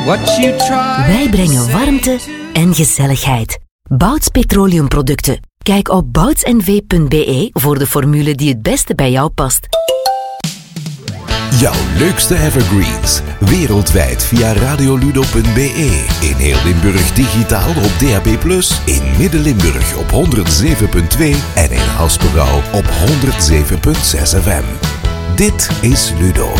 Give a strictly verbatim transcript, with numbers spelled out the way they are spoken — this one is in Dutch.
Wij brengen warmte en gezelligheid. Bouts Petroleumproducten. Kijk op bouts n v punt b e voor de formule die het beste bij jou past. Jouw leukste evergreens. Wereldwijd via radioludo punt b e. In heel Limburg digitaal op D A B plus. In Midden-Limburg op honderd zeven punt twee. En in Haspengouw op honderd zeven punt zes F M. Dit is Ludo.